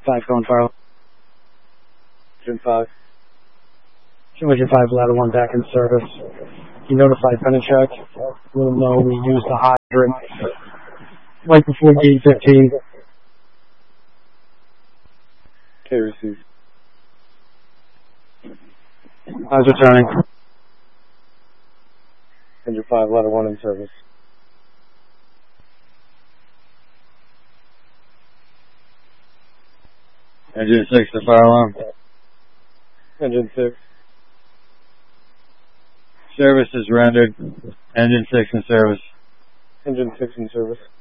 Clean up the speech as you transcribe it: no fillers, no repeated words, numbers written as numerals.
5 going fire. Engine 5. Engine 5, ladder 1 back in service. You notified Penachuk. Let them know we used the hydrant right before gate 15. Okay, received. I was returning. Engine 5, ladder 1 in service. Engine 6, the fire alarm. Engine 6. Service is rendered. Engine 6 in service. Engine 6 in service.